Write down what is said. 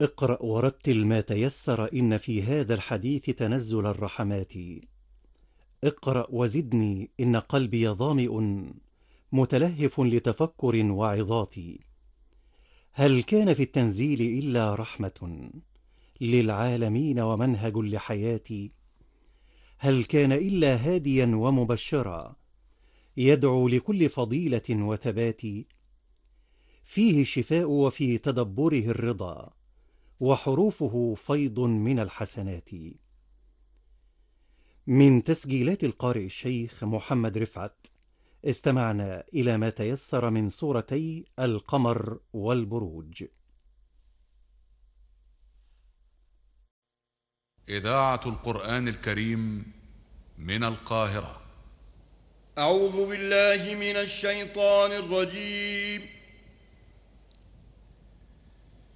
اقرأ ورتل ما تيسر، إن في هذا الحديث تنزل الرحمات. اقرأ وزدني، إن قلبي ظامئ متلهف لتفكر وعظات. هل كان في التنزيل إلا رحمة للعالمين ومنهج لحياتي؟ هل كان إلا هاديا ومبشرا يدعو لكل فضيلة وثبات؟ فيه الشفاء وفي تدبره الرضا، وحروفه فيض من الحسنات. من تسجيلات القارئ الشيخ محمد رفعت، استمعنا إلى ما تيسر من سورتي القمر والبروج. إذاعة القرآن الكريم من القاهرة. أعوذ بالله من الشيطان الرجيم.